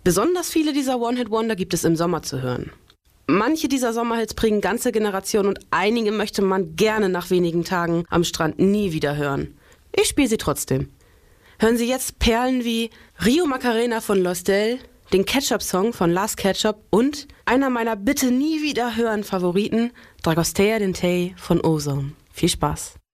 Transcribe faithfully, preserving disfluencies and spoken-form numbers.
Besonders viele dieser One-Hit-Wonder gibt es im Sommer zu hören. Manche dieser Sommerhits prägen ganze Generationen und einige möchte man gerne nach wenigen Tagen am Strand nie wieder hören. Ich spiele sie trotzdem. Hören Sie jetzt Perlen wie Rio Macarena von Losdell, den Ketchup-Song von Last Ketchup und einer meiner bitte nie wieder hören Favoriten, Dragostea Dintei von Ozone. Viel Spaß!